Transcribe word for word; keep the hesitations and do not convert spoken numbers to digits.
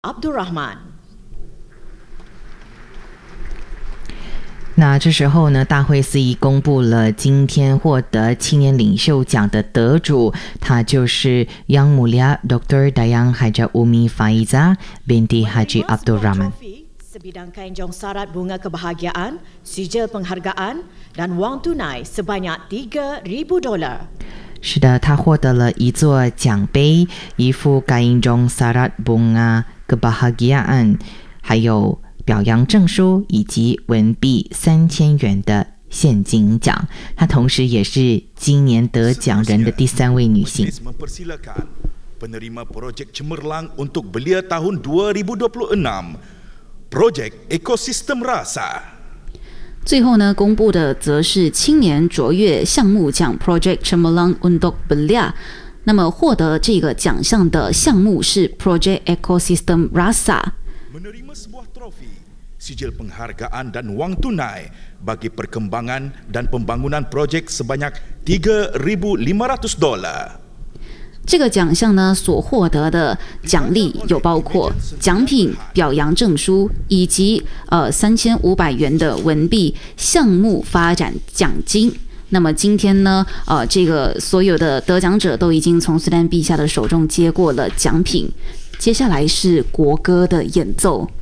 Abdul Rahman。 那这时候呢，大会司仪公布了今天获得青年领袖奖的得主，他就是 Yang Mulia Doktor Dayang Haja Umi Faiza binti Haji Abdul Rahman。 Sebidang kain jong syarat bunga kebahagiaan, sijil penghargaan dan wang tunai sebanyak tiga ribu dolar。 是的，他获得了一座奖杯、一副kain jong syarat bunga kebahagiaan，还有表扬证书以及文币三千元的现金奖。她同时也是今年得奖人的第三位女性。 Penerima projek Cemerlang untuk Belia tahun dua ribu dua puluh enam Projek Ekosistem Rasa。 最后呢，公布的则是青年卓越项目奖 Project Cemerlang untuk Belia。那么获得这个奖项的项目是 Project Ekosistem Rasa。Menerima sebuah trofi, sijil penghargaan dan wang tunai bagi perkembangan dan pembangunan projek sebanyak tiga ribu lima ratus dolar。 这个奖项呢，所获得的奖励有包括奖品、表扬证书以及呃三千五百元的文币项目发展奖金。那么今天呢，呃，这个所有的得奖者都已经从苏丹陛下的手中接过了奖品。接下来是国歌的演奏。